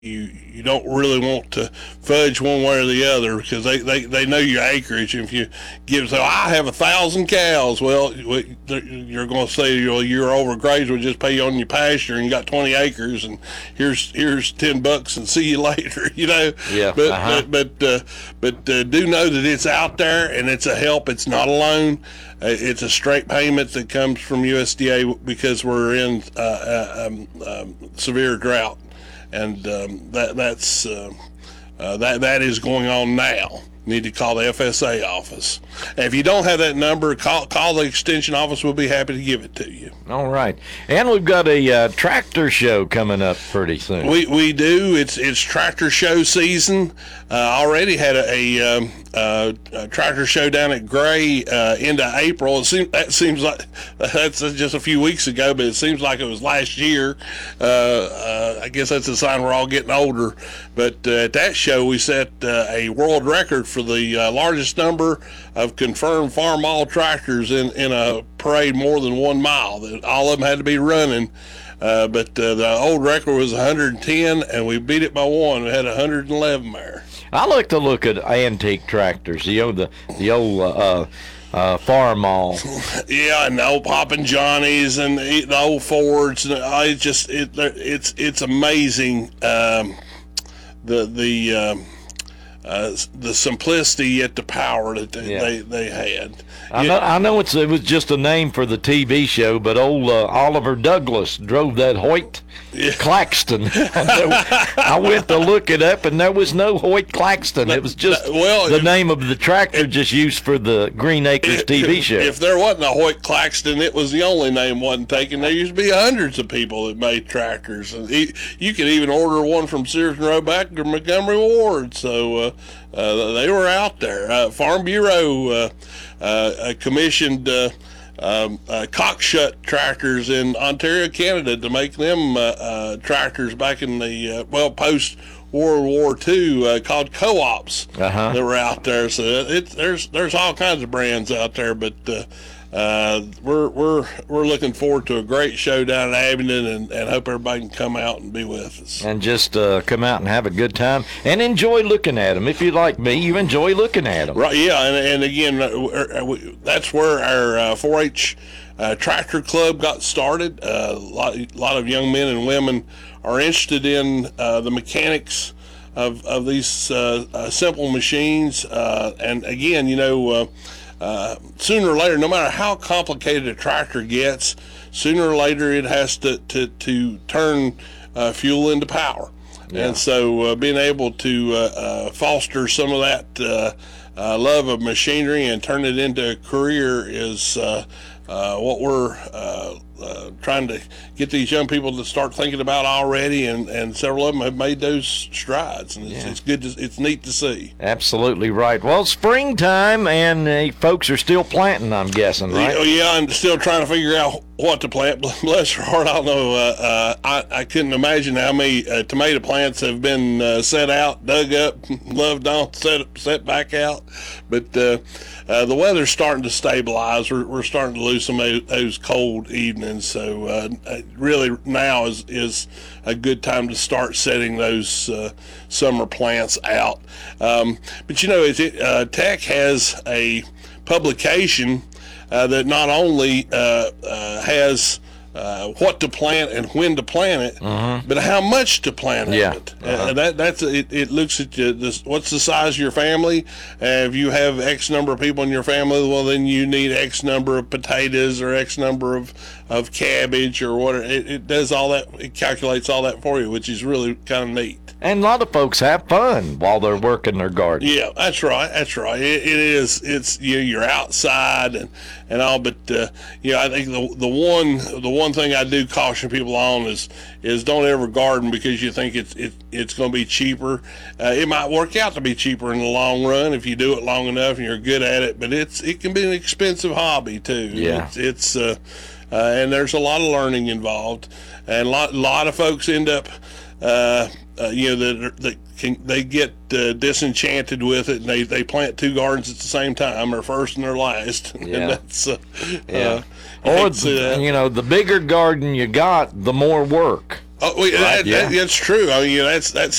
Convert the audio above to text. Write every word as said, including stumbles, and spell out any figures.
you you don't really want to fudge one way or the other because they, they, they know your acreage. If you give so I have a thousand cows, well you're going to say well, you're overgrazed. We'll just pay you on your pasture and you got twenty acres and here's here's ten bucks and see you later. You know. Yeah. But uh-huh. but but, uh, but uh, do know that it's out there and it's a help. It's not a loan. Uh, it's a straight payment that comes from U S D A because we're in uh, uh, um, um, severe drought. And um, that that's uh, uh, that that is going on now. You need to call the F S A office. And if you don't have that number, call call the extension office. We'll be happy to give it to you. All right, and we've got a uh, tractor show coming up pretty soon. We we do. It's it's tractor show season. Uh, already had a, a, um, uh, a tractor show down at Gray uh, into April. It seems that seems like that's just a few weeks ago, but it seems like it was last year. Uh, uh, I guess that's a sign we're all getting older. But uh, at that show, we set uh, a world record for the uh, largest number of confirmed Farmall tractors in in a parade more than one mile. That all of them had to be running. Uh, but uh, the old record was one hundred ten, and we beat it by one. We had one hundred eleven there. I like to look at antique tractors, the old, the, the old uh, uh, Farmall. Yeah, and the old Poppin' Johnnies and the, the old Fords. And I just it, it's it's amazing um, the the um, uh, the simplicity yet the power that they, Yeah. they, they had. I know, I know it's, it was just a name for the T V show, but old uh, Oliver Douglas drove that Hoyt Yeah. Claxton. I went to look it up, and there was no Hoyt Claxton. It was just Well, the if- name of the tractor just used for the Green Acres T V if, show. If there wasn't a Hoyt Claxton, it was the only name wasn't taken. There used to be hundreds of people that made tractors. And he, you could even order one from Sears and Roebuck or Montgomery Ward. So uh, uh, they were out there. Uh, Farm Bureau uh, uh, commissioned uh, um, uh, cockshut tractors in Ontario, Canada, to make them uh, uh, tractors back in the uh, well post World War Two, uh, called co-ops Uh-huh. that were out there. So it's there's there's all kinds of brands out there, but uh, uh, we're we're we're looking forward to a great show down in Abingdon, and, and hope everybody can come out and be with us. And just uh, come out and have a good time and enjoy looking at them. If you like me, you enjoy looking at them. Right? Yeah, and and again, uh, we, that's where our uh, four H uh, tractor club got started. Uh, a lot, a lot of young men and women are interested in uh, the mechanics of of these uh, uh, simple machines. Uh, and again, you know, uh, uh, sooner or later, no matter how complicated a tractor gets, sooner or later it has to to to turn uh, fuel into power. Yeah. And so uh, being able to uh, uh, foster some of that uh, uh, love of machinery and turn it into a career is uh, uh, what we're uh, uh, trying to get these young people to start thinking about already, and, and several of them have made those strides, and it's, Yeah. it's good to, it's neat to see. Absolutely right. Well, springtime, and uh, folks are still planting, I'm guessing, right? Yeah, yeah, I'm still trying to figure out what to plant. Bless her heart, I don't know. Uh, uh, I, I couldn't imagine how many uh, tomato plants have been uh, set out, dug up, loved on, set set back out. But uh, uh, the weather's starting to stabilize. We're, we're starting to lose some of those cold evenings. So uh, really now is is a good time to start setting those uh, summer plants out. Um, but you know, it, uh, Tech has a publication Uh, that not only uh, uh, has uh, what to plant and when to plant it, Mhm. but how much to plant Yeah. of it. Uh-huh. Uh, that that's it, it looks at you, this, what's the size of your family. Uh, if you have X number of people in your family, well then you need X number of potatoes or X number of, of cabbage or whatever. It, it does all that. It calculates all that for you, which is really kind of neat. And a lot of folks have fun while they're working their garden. Yeah, that's right. That's right. It, it is. It's you know, you're outside and, and all, but uh, yeah, I think the the one the one thing I do caution people on is is don't ever garden because you think it's it, it's going to be cheaper. Uh, it might work out to be cheaper in the long run if you do it long enough and you're good at it, but it's it can be an expensive hobby too. Yeah. It's, it's uh, uh, and there's a lot of learning involved, and a lot lot of folks end up. Uh, uh, you know that that can they get uh, disenchanted with it, and they, they plant two gardens at the same time, their first and their last. Yeah. And that's uh, Yeah. uh, Or, it's, uh, you know, the bigger garden you got, the more work. Oh, well, that, yeah. that, that's true. I mean, that's that's